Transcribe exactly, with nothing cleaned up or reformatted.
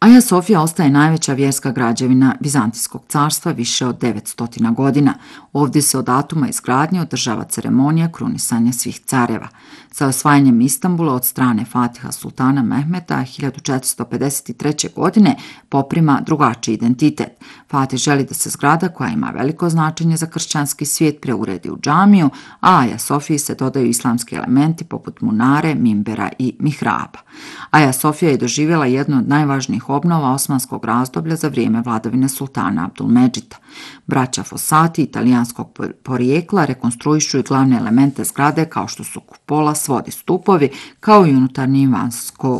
Aja Sofija ostaje najveća vjerska građevina Vizantijskog carstva više od devetsto godina. Ovdje se od datuma izgradnje održava ceremonija krunisanja svih careva. Sa osvajanjem Istanbula od strane Fatiha sultana Mehmeta hiljadu četiristo pedeset treće. godine poprima drugačiji identitet. Fatih želi da se zgrada koja ima veliko značenje za kršćanski svijet preuredi u džamiju, a Aja Sofiji se dodaju islamski elementi poput munare, mimbera i mihraba. Aja Sofija je doživjela jednu od najvažnijih obnova osmanskog razdoblja za vrijeme vladavine sultana Abdulmedžida. Braća Fossati italijanskog porijekla rekonstruišu i glavne elemente zgrade kao što su kupola, svodi, stupovi, kao i unutarnje i vanjsko